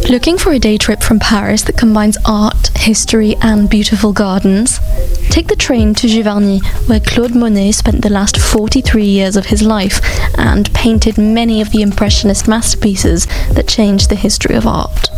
Looking for a day trip from Paris that combines art, history and beautiful gardens? Take the train to Giverny, where Claude Monet spent the last 43 years of his life and painted many of the Impressionist masterpieces that changed the history of art.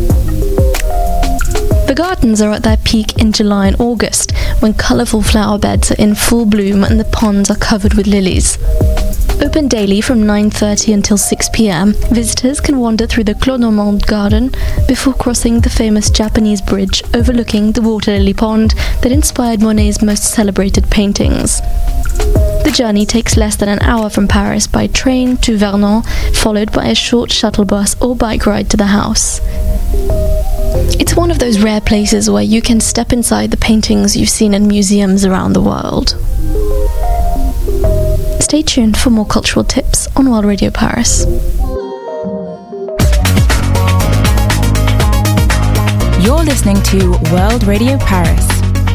The gardens are at their peak in July and August, when colourful flower beds are in full bloom and the ponds are covered with lilies. Open daily from 9:30 until 6 p.m, visitors can wander through the Clos Normand garden before crossing the famous Japanese bridge overlooking the water lily pond that inspired Monet's most celebrated paintings. The journey takes less than an hour from Paris by train to Vernon, followed by a short shuttle bus or bike ride to the house. It's one of those rare places where you can step inside the paintings you've seen in museums around the world. Stay tuned for more cultural tips on World Radio Paris. You're listening to World Radio Paris.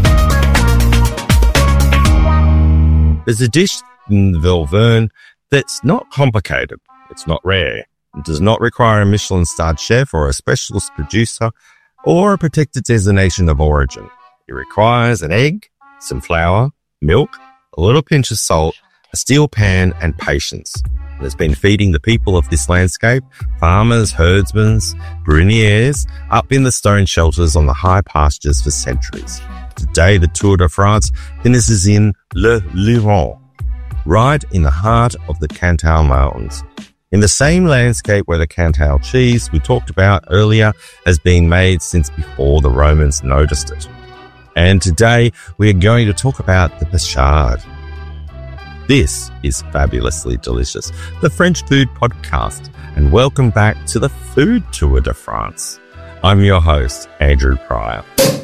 There's a dish in the Auvergne that's not complicated, it's not rare, it does not require a Michelin-starred chef or a specialist producer or a protected designation of origin. It requires an egg, some flour, milk, a little pinch of salt, a steel pan and patience. It has been feeding the people of this landscape, farmers, herdsmen, bruniers, up in the stone shelters on the high pastures for centuries. Today, the Tour de France finishes in Le Luron, right in the heart of the Cantal Mountains. In the same landscape where the Cantal cheese we talked about earlier has been made since before the Romans noticed it. And today, we are going to talk about the Pachade. This is Fabulously Delicious, the French food podcast, and welcome back to the Food Tour de France. I'm your host, Andrew Pryor.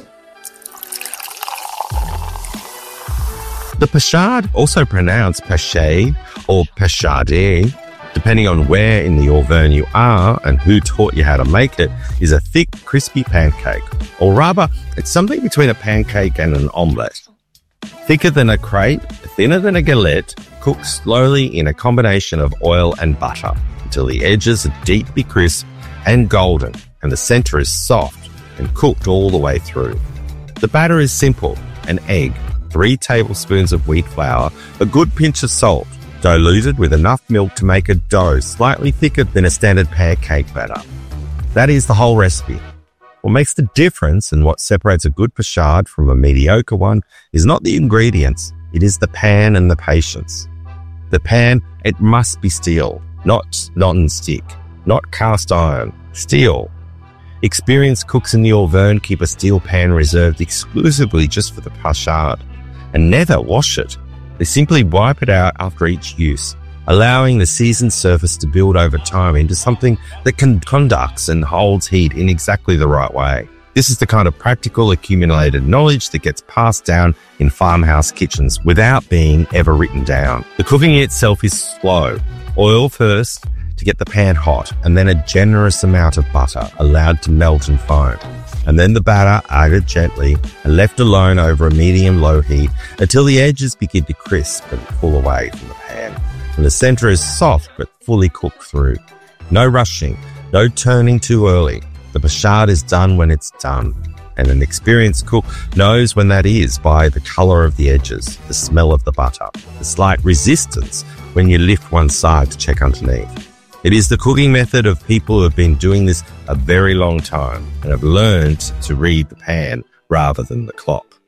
The Pachade, also pronounced Pachade or Pachade, depending on where in the Auvergne you are and who taught you how to make it, is a thick, crispy pancake. Or rather, it's something between a pancake and an omelette. Thicker than a crepe, thinner than a galette, cooked slowly in a combination of oil and butter until the edges are deeply crisp and golden and the center is soft and cooked all the way through. The batter is simple: an egg, 3 tablespoons of wheat flour, a good pinch of salt, diluted with enough milk to make a dough slightly thicker than a standard pancake batter. That is the whole recipe. What makes the difference and what separates a good Pachade from a mediocre one is not the ingredients, it is the pan and the patience. The pan, it must be steel, not non-stick, not cast iron, steel. Experienced cooks in the Auvergne keep a steel pan reserved exclusively just for the Pachade and never wash it. They simply wipe it out after each use, allowing the seasoned surface to build over time into something that conducts and holds heat in exactly the right way. This is the kind of practical accumulated knowledge that gets passed down in farmhouse kitchens without being ever written down. The cooking itself is slow. Oil first to get the pan hot, and then a generous amount of butter allowed to melt and foam. And then the batter added gently and left alone over a medium-low heat until the edges begin to crisp and pull away from the pan. And the center is soft but fully cooked through. No rushing, no turning too early. The Pachade is done when it's done. And an experienced cook knows when that is by the color of the edges, the smell of the butter, the slight resistance when you lift one side to check underneath. It is the cooking method of people who have been doing this a very long time and have learned to read the pan rather than the clock.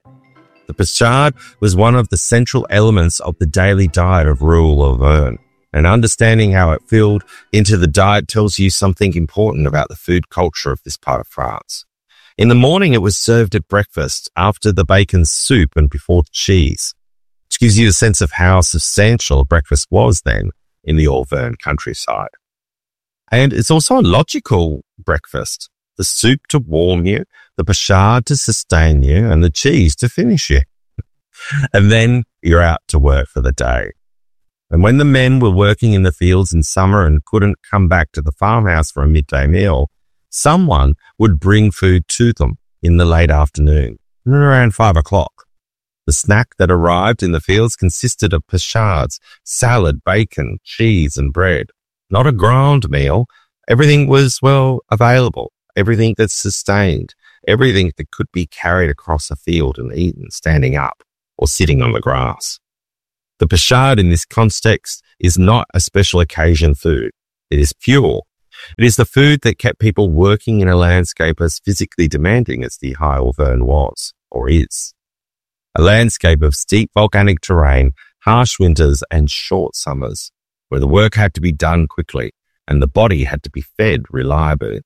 The Pachade was one of the central elements of the daily diet of rural Auvergne, and understanding how it filled into the diet tells you something important about the food culture of this part of France. In the morning, it was served at breakfast after the bacon soup and before cheese, which gives you a sense of how substantial breakfast was then in the Auvergne countryside. And it's also a logical breakfast. The soup to warm you, the Pachade to sustain you, and the cheese to finish you. And then you're out to work for the day. And when the men were working in the fields in summer and couldn't come back to the farmhouse for a midday meal, someone would bring food to them in the late afternoon, around 5 o'clock. The snack that arrived in the fields consisted of Pachades, salad, bacon, cheese, and bread. Not a grand meal, Everything was, available. Everything that's sustained. Everything that could be carried across a field and eaten standing up or sitting on the grass. The pochade in this context is not a special occasion food. It is fuel. It is the food that kept people working in a landscape as physically demanding as the High Auvergne was, or is. A landscape of steep volcanic terrain, harsh winters and short summers, where the work had to be done quickly and the body had to be fed reliably.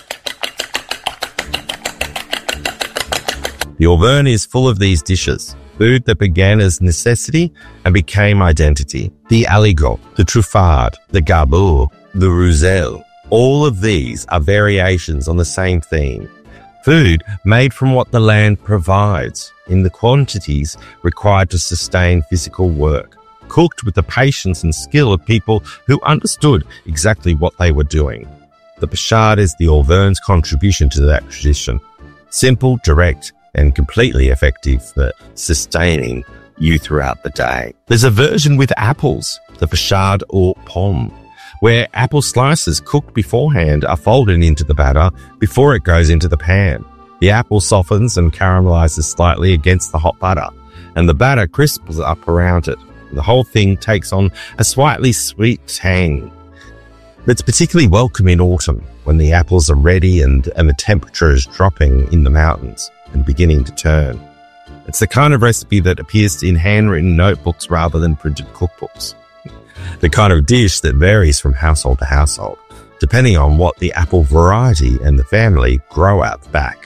The Auvergne is full of these dishes, food that began as necessity and became identity. The aligot, the truffade, the garbour, the roussel, all of these are variations on the same theme. Food made from what the land provides in the quantities required to sustain physical work, cooked with the patience and skill of people who understood exactly what they were doing. The pochade is the Auvergne's contribution to that tradition. Simple, direct, and completely effective for sustaining you throughout the day. There's a version with apples, the pochade aux pommes, where apple slices cooked beforehand are folded into the batter before it goes into the pan. The apple softens and caramelizes slightly against the hot butter, and the batter crisps up around it. The whole thing takes on a slightly sweet tang that's particularly welcome in autumn when the apples are ready and the temperature is dropping in the mountains and beginning to turn. It's the kind of recipe that appears in handwritten notebooks rather than printed cookbooks. The kind of dish that varies from household to household, depending on what the apple variety and the family grow out the back.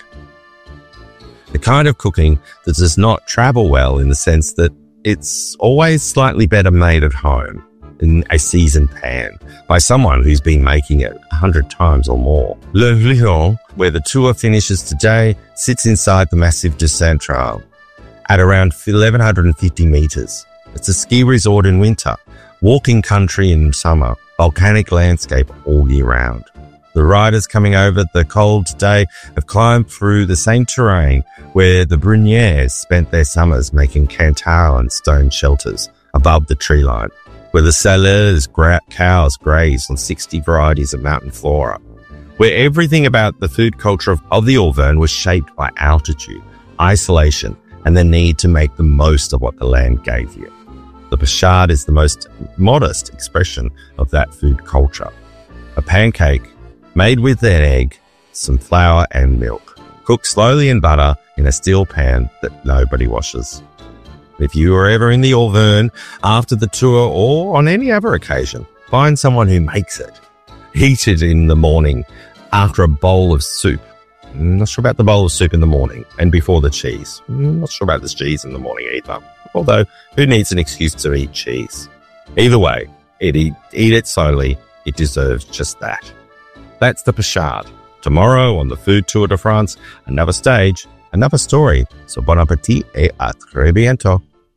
The kind of cooking that does not travel well in the sense that it's always slightly better made at home in a seasoned pan by someone who's been making it 100 times or more. Le Lion, where the tour finishes today, sits inside the Massif de Centrale at around 1,150 meters. It's a ski resort in winter, walking country in summer, volcanic landscape all year round. The riders coming over the col today have climbed through the same terrain where the Brunières spent their summers making Cantal and stone shelters above the tree line, where the Salers cows graze on 60 varieties of mountain flora, where everything about the food culture of the Auvergne was shaped by altitude, isolation, and the need to make the most of what the land gave you. The pochade is the most modest expression of that food culture. A pancake made with an egg, some flour and milk, cooked slowly in butter in a steel pan that nobody washes. If you are ever in the Auvergne after the tour or on any other occasion, find someone who makes it. Eat it in the morning after a bowl of soup. Not sure about the bowl of soup in the morning and before the cheese. Not sure about the cheese in the morning either. Although, who needs an excuse to eat cheese? Either way, eat it slowly. It deserves just that. That's the pochade. Tomorrow on the Food Tour de France, another stage, another story. So bon appétit et à très bientôt.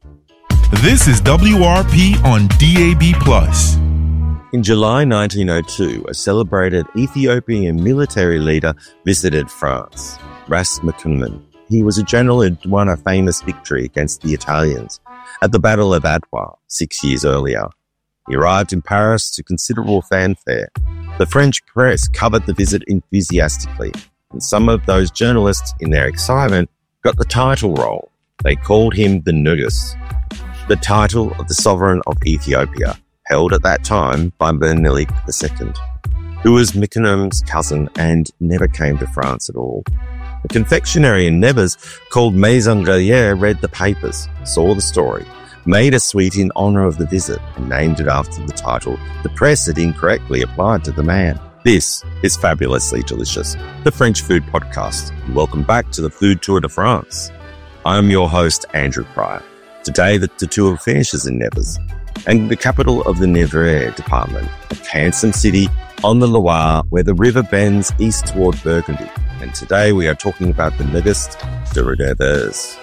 This is WRP on DAB+. In July 1902, a celebrated Ethiopian military leader visited France, Ras Mkonnen. He was a general who won a famous victory against the Italians at the Battle of Adwa 6 years earlier. He arrived in Paris to considerable fanfare. The French press covered the visit enthusiastically, and some of those journalists, in their excitement, got the title role. They called him the Negus, the title of the sovereign of Ethiopia, held at that time by Menelik II, who was Mykonnen's cousin and never came to France at all. A confectionery in Nevers called Maison Gallier read the papers, saw the story, made a sweet in honour of the visit and named it after the title the press had incorrectly applied to the man. This is Fabulously Delicious, the French food podcast. Welcome back to the Food Tour de France. I am your host, Andrew Pryor. Today, the tour finishes in Nevers, and the capital of the Nevers department, a handsome city on the Loire where the river bends east toward Burgundy. And today we are talking about the Negus de Nevers.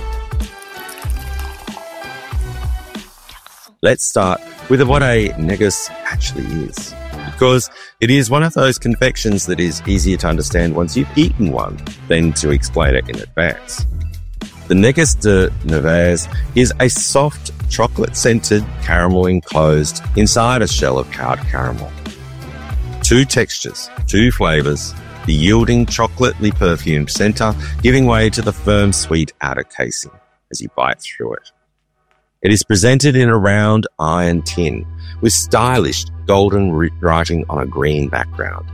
Let's start with what a negus actually is, because it is one of those confections that is easier to understand once you've eaten one than to explain it in advance. The Negus de Nevers is a soft, chocolate-scented caramel enclosed inside a shell of hard caramel. 2 textures, 2 flavours, the yielding chocolately perfumed centre giving way to the firm sweet outer casing as you bite through it. It is presented in a round iron tin with stylish golden writing on a green background.